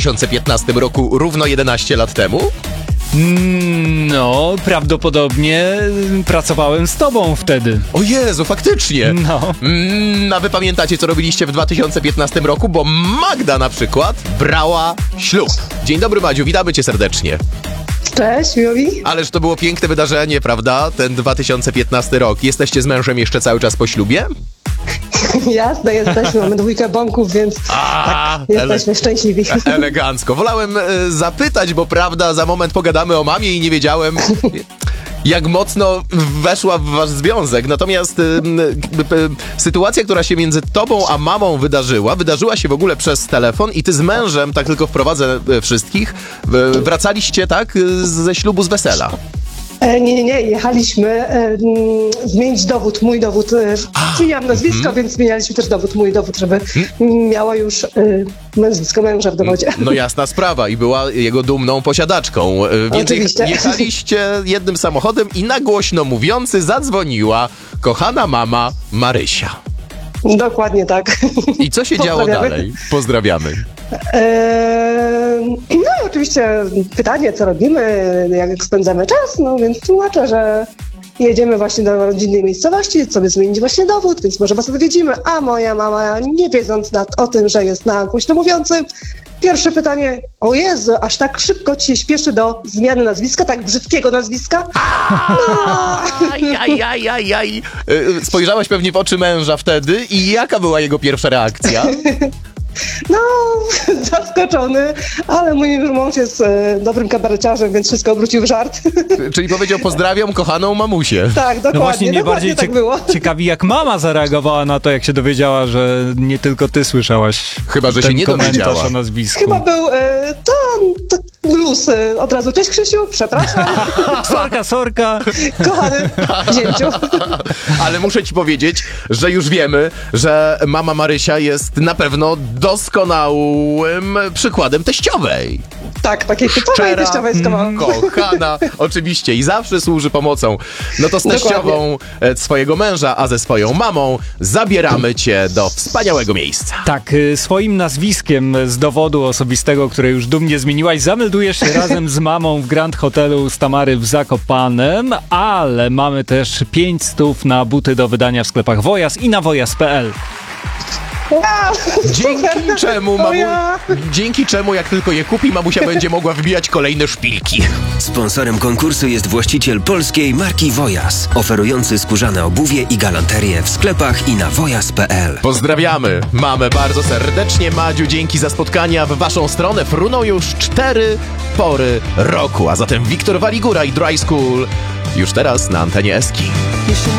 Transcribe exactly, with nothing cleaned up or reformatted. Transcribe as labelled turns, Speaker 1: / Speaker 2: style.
Speaker 1: tysiące piętnastym roku równo jedenaście lat temu?
Speaker 2: No, prawdopodobnie pracowałem z tobą wtedy.
Speaker 1: O Jezu, faktycznie!
Speaker 2: No.
Speaker 1: Mm, a wy pamiętacie, co robiliście w dwa tysiące piętnastym roku? Bo Magda na przykład brała ślub. Dzień dobry, Madziu, witamy cię serdecznie.
Speaker 3: Cześć, miło mi.
Speaker 1: Ależ to było piękne wydarzenie, prawda? Ten dwa tysiące piętnasty rok. Jesteście z mężem jeszcze cały czas po ślubie?
Speaker 3: Jasne, jesteśmy, mamy dwójkę bąków, więc
Speaker 1: A,
Speaker 3: tak, jesteśmy
Speaker 1: ele-
Speaker 3: szczęśliwi.
Speaker 1: Elegancko. Wolałem e, zapytać, bo prawda, za moment pogadamy o mamie i nie wiedziałem, jak mocno weszła w wasz związek. Natomiast e, e, e, sytuacja, która się między tobą a mamą wydarzyła, wydarzyła się w ogóle przez telefon i ty z mężem, tak tylko wprowadzę e, wszystkich, e, wracaliście, tak, e, ze ślubu, z wesela.
Speaker 3: E, nie, nie, nie, jechaliśmy e, m, zmienić dowód, mój dowód. E, zmieniałam nazwisko,
Speaker 1: mhm.
Speaker 3: więc zmienialiśmy też dowód, mój dowód, żeby m, miała już e, nazwisko męża w dowodzie.
Speaker 1: No jasna sprawa i była jego dumną posiadaczką. E, Więc
Speaker 3: Oczywiście.
Speaker 1: jechaliście jednym samochodem i na głośno mówiący zadzwoniła kochana mama Marysia.
Speaker 3: Dokładnie tak.
Speaker 1: I co się działo
Speaker 3: Pozdrawiamy.
Speaker 1: dalej? Pozdrawiamy.
Speaker 3: E, no i oczywiście pytanie, co robimy, jak spędzamy czas, no więc tłumaczę, że jedziemy właśnie do rodzinnej miejscowości, sobie zmienić właśnie dowód, więc może was odwiedzimy, a moja mama, nie wiedząc nad, o tym, że jest na głośno mówiącym, pierwsze pytanie, o Jezu, aż tak szybko ci się śpieszy do zmiany nazwiska, tak brzydkiego nazwiska?
Speaker 1: Aj, aj, aj, aj. E, Spojrzałaś pewnie w oczy męża wtedy i jaka była jego pierwsza reakcja?
Speaker 3: No, zaskoczony, ale mój mąż jest e, dobrym kabareciarzem, więc wszystko obrócił w żart.
Speaker 1: Czyli powiedział pozdrawiam kochaną mamusię.
Speaker 3: Tak, dokładnie,
Speaker 2: No właśnie, mnie
Speaker 3: dokładnie
Speaker 2: bardziej
Speaker 3: tak
Speaker 2: cie-
Speaker 3: było.
Speaker 2: ciekawi, jak mama zareagowała na to, jak się dowiedziała, że nie tylko ty słyszałaś
Speaker 1: Chyba, że
Speaker 2: ten
Speaker 1: się nie
Speaker 2: komentarz
Speaker 1: dowiedziała.
Speaker 2: o nazwisku.
Speaker 3: Chyba był e, to, to luz e, od razu. Cześć Krzysiu, przepraszam,
Speaker 2: Sorka, sorka.
Speaker 3: kochany zięciu.
Speaker 1: Ale muszę ci powiedzieć, że już wiemy, że mama Marysia jest na pewno doskonałym przykładem teściowej.
Speaker 3: Tak, takiej typowej
Speaker 1: Szczera,
Speaker 3: teściowej z kawałkiem.
Speaker 1: kochana, oczywiście i zawsze służy pomocą. No to z
Speaker 3: Dokładnie.
Speaker 1: teściową e, swojego męża, a ze swoją mamą zabieramy cię do wspaniałego miejsca.
Speaker 2: Tak, y, swoim nazwiskiem z dowodu osobistego, które już dumnie zmieniłaś, zameldujesz się razem z mamą w Grand Hotelu z Tamary w Zakopanem, ale mamy też pięć stów na buty do wydania w sklepach Wojas i na wojas kropka p l.
Speaker 3: Ja,
Speaker 1: Dzięki
Speaker 3: super.
Speaker 1: czemu,
Speaker 3: O
Speaker 1: mamu...
Speaker 3: ja.
Speaker 1: Dzięki czemu, jak tylko je kupi, mamusia będzie mogła wbijać kolejne szpilki.
Speaker 4: Sponsorem konkursu jest właściciel polskiej marki Wojas, oferujący skórzane obuwie i galanterię w sklepach i na wojas kropka p l.
Speaker 1: Pozdrawiamy mamę bardzo serdecznie. Madziu, dzięki za spotkania. W waszą stronę fruną już cztery pory roku, a zatem Wiktor Waligura i Dry School już teraz na antenie Eski.